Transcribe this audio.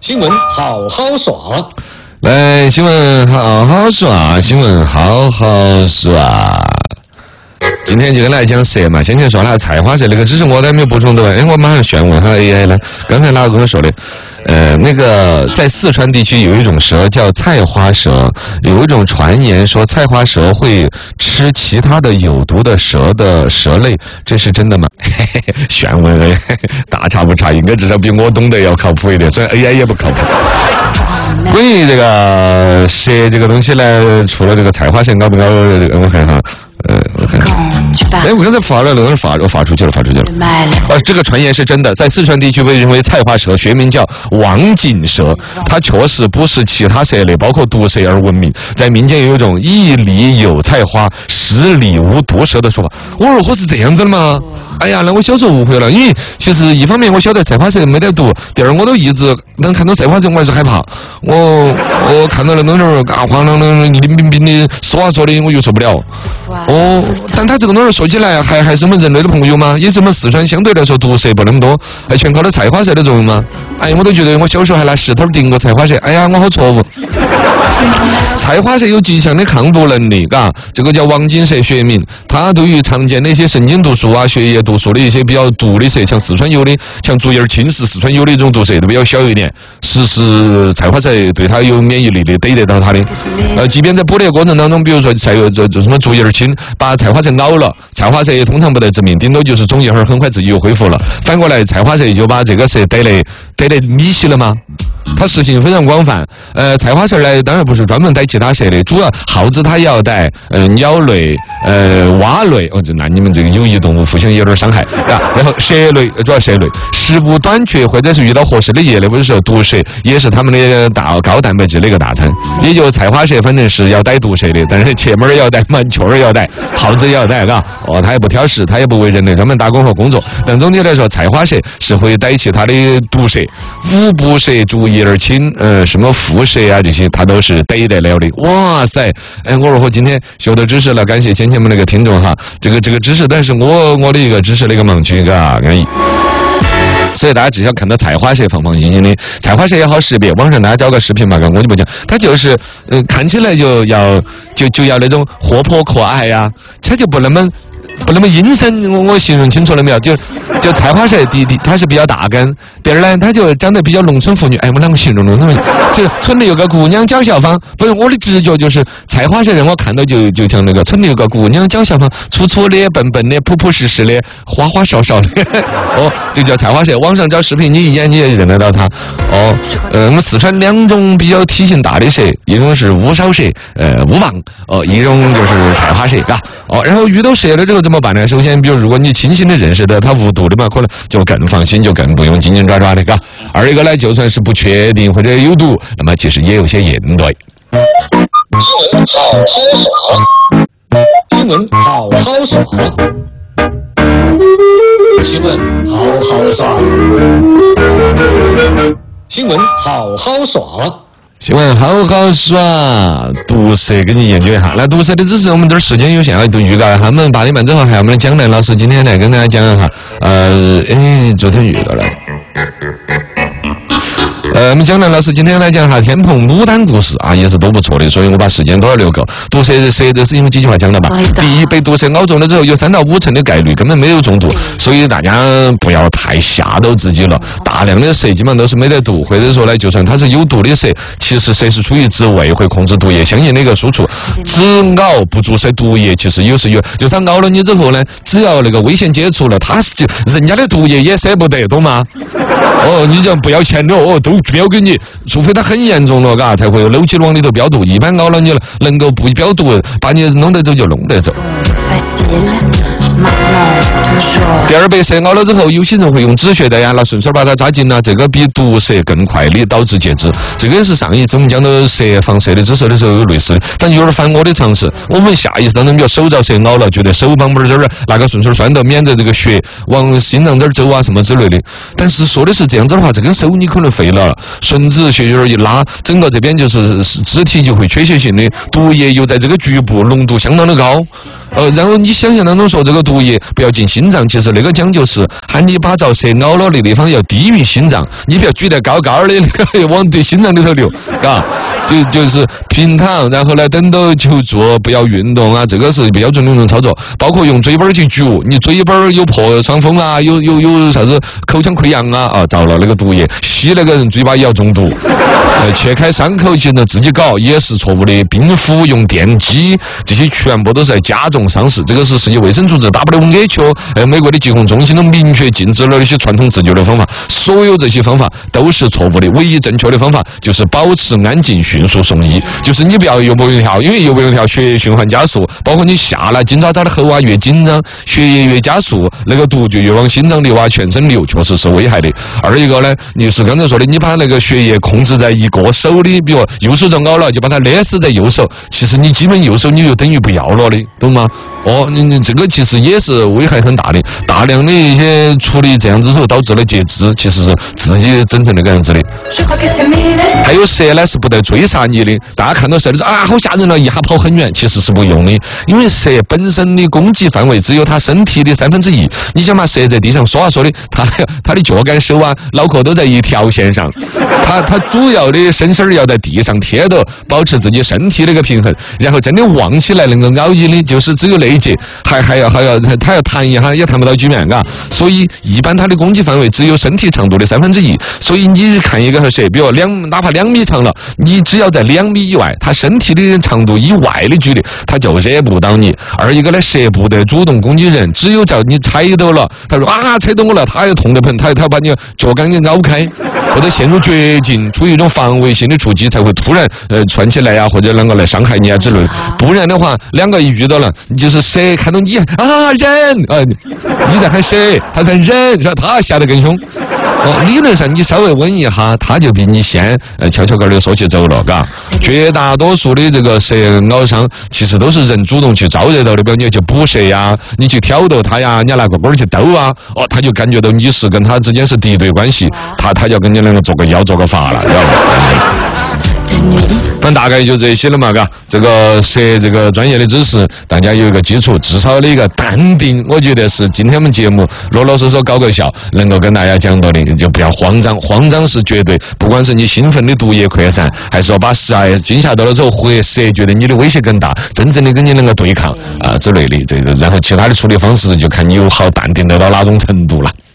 新闻好好耍， 来，新闻好好耍，新闻好好耍。今天就跟大家讲蛇嘛，先前说了菜花蛇那个知识我都没有补充的，我马上询问下 AI 了。刚才哪个跟我说的？那个在四川地区有一种蛇叫菜花蛇，有一种传言说菜花蛇会吃其他的有毒的蛇的蛇类，这是真的吗？询问大差不差，应该至少比我懂得要靠谱一点，虽然 AI 也不靠谱。关于这个蛇这个东西呢，除了这个菜花蛇高不高？我看哈。我看看，我刚才发了，那是发出去了。这个传言是真的，在四川地区被认为菜花蛇，学名叫王锦蛇，它确实不是其他蛇类，包括毒蛇而闻名。在民间有一种一里有菜花，10里无毒蛇的说法。我说是这样子的吗？哎呀，那我小时候误会了，因为其实一方面我晓得菜花蛇没得毒，第二我都一直能看到菜花蛇，我还是害怕。我看到了那种嘎黄啷啷冰冰冰的说的，我又受不了。但他这个东西说起来还是我们人类的朋友吗？也是我们四川相对来说毒蛇不那么多，还全靠了菜花蛇的作用吗？哎呀，我都觉得我小时候还拿石头顶过菜花蛇，哎呀，我好错误。菜花蛇有极强的抗毒能力，嘎，这个叫王锦蛇学名。它对于常见的一些神经毒素啊、血液毒素的一些比较毒的蛇，像四川有的，像竹叶青是四川有的一种毒蛇，都比较小一点。是菜花蛇对它有免疫力的，逮得到它的。即便在捕猎过程当中，比如说这什么竹叶青把菜花蛇咬了，菜花蛇也通常不得致命，顶多就是肿一会儿，很快自己又恢复了。反过来，菜花蛇就把这个蛇逮得米稀了吗？它食性非常广泛。菜花蛇呢，当然不是专门逮其他蛇的，主要耗子它也要逮，鸟类、蛙类，就那你们这个有益动物互相有点伤害啊。然后蛇类，主要蛇类，食物短缺或者是遇到合适的叶类或者是毒蛇，也是他们的高蛋白质的一个大餐。也就菜花蛇反正是要逮毒蛇的，但是切门也要逮，满雀儿也要逮，耗子也要逮，嘎。它也不挑食，它也不为人类专门打工和工作。但总体来说，菜花蛇是会逮其他的毒蛇，五步蛇、竹叶青，什么蝮蛇啊这些，它都是逮得了的。哇塞！我说我今天学到知识了，感谢先前们那个听众哈，这个知识，但是我的一个知识的一个盲区，嘎，安逸。所以大家只要看到菜花蛇放心的，菜花蛇也好识别，网上大家找个视频吧，我就不讲，它就是看起来就要那种活泼可爱呀，它就不那么阴森，我形容清楚了没有？就菜花蛇第一，它是比较大根；第二呢，它就长得比较农村妇女。哎，我啷个形容农村妇女？就村里有个姑娘叫小芳，不是我的直觉就是菜花蛇让我看到就像那个村里有个姑娘叫小芳，粗粗的、笨笨的、朴朴实实的、花花哨哨的，就叫菜花蛇。网上找视频，你一眼你也认得到它。我们四川2种比较体型大的蛇，一种是乌梢蛇，乌蚌，一种就是菜花蛇，嘎。然后遇到蛇了之后怎么办呢？首先，比如如果你清醒的认识到它无毒的嘛，可能就更放心，就更不用紧紧抓的，嘎。二一个呢，就算是不确定或者有毒，那么其实也有些应对。 新闻好好耍，新闻好好耍，新闻好好耍。 新闻好好耍，毒蛇给你研究一下。那毒蛇的知识我们这儿时间有限，都预告一下。我们8点半之后还有我们的蒋楠老师今天来跟大家讲一下。昨天预告了。我们蒋楠老师今天来讲一下天蓬牡丹故事啊，也是都不错的，所以我把时间都要留够。毒蛇的事情几句话讲了吧。第一，被毒蛇咬中了之后，有3到5成的概率根本没有中毒，所以大家不要太吓到自己了。大量的蛇基本上都是没得毒，或者说呢，就算它是有毒的蛇，其实蛇是处于自卫，会控制毒液相应的一个输出。只咬不注射毒液，其实有时就是它咬了你之后呢，只要那个危险解除了，它是人家的毒液也舍不得，懂吗？你就不要钱了，都标给你，除非它很严重了，嘎，才会漏气往里头标毒。一般咬了你了，能够不标毒，把你弄得走就弄得走。第二，被蛇咬了之后，有些人会用止血带呀，拿顺手把它扎紧了，这个比毒蛇更快的导致截肢。这个也是上一次我们讲到防蛇的知识的时候有类似的，但有点反我的常识。我们下意识当中比如手遭蛇咬了，觉得手帮这儿拿个顺手拴到，免得这个血往心脏这儿走啊什么之类的。但是说的是这样子的话，这根手你可能废了，顺子血管一拉，整个这边就是肢体就会缺血性的，毒液又在这个局部浓度相当的高。然后你想象当中说这个毒液不要进心脏，其实那个讲究是喊你把遭蛇咬了的地方要低于心脏，你不要举得高高的那个往对心脏里头流，嘎。就是平躺，然后呢等到求助，不要运动啊，这个是标准的那种操作。包括用嘴巴去嚼，你嘴巴有破伤风啊，有啥子口腔溃疡啊，遭了那个毒液，吸那个人嘴巴也要中毒。切开伤口，其实自己搞也是错误的。冰敷、用电击，这些全部都是在加重伤势。这个是世界卫生组织 WHO 美国的疾控中心都明确禁止了那些传统自救的方法。所有这些方法都是错误的，唯一正确的方法就是保持安静，迅速送医。就是你不要游不用跳，因为游不用跳血液循环加速，包括你下来紧扎扎的后啊，越紧张，血液越加速，那个毒就越往心脏流啊、全身流，确实是危害的。二一个呢，你是刚才说的，你把那个血液控制在一个手里，比如右手遭咬了，就把它勒死在右手，其实你基本右手你就等于不要了的，懂吗？你这个其实也是危害很大的，大量的一些处理这样子之后导致了截肢，其实是自己整成那个样子的。还有蛇呢是不得追杀你的，大家看到蛇的时候啊好吓人了，一下跑很远，其实是不用的，因为蛇本身的攻击范围只有它身体的1/3。你想嘛，蛇在地上说啊说的，它的脚杆手啊脑壳都在一条线上，它主要的身身要在地上贴着，保持自己身体的一个平衡，然后真的望起来能够咬你的，就是只有那一节，还要它要弹一下也弹不到几面，嘎。所以一般它的攻击范围只有身体长度的1/3。所以你看一个蛇，比如哪怕2米长了，你只要在2米以外，它身体的长度以外的距离，它就惹不到你。二一个呢，蛇不得主动攻击人，只有叫你踩到了，他说啊踩到我了，他要痛得很，他要把你脚杆给咬开，或者陷入绝境，出于一种防卫性的出击，才会突然窜起来呀，或者啷个来伤害你啊之类的。不然的话，两个一遇到了，就是蛇看到你啊忍你在喊蛇，他在忍，是吧？他吓得更凶。理论上你稍微稳一下，他就比你先悄悄个的说起走了，嘎。绝大多数的这个蛇咬伤，其实都是人主动去招惹到的，比如你去捕蛇呀，你去挑逗它呀，你拿个棍去兜啊，他就感觉到你是跟他之间是敌对关系，他就跟你两个做个妖做个法了，知道吧？反正大概就这些了嘛，嘎。这个蛇这个专业的知识，大家有一个基础，至少的一个淡定，我觉得是今天我们节目啰啰嗦嗦搞个笑，能够跟大家讲到的，就不要慌张，慌张是绝对，不管是你兴奋的毒液扩散，还是说把蛇惊吓到了之后，或蛇觉得你的威胁更大，真正的跟你能够对抗之类的，这个，然后其他的处理方式就看你有好淡定得到哪种程度了。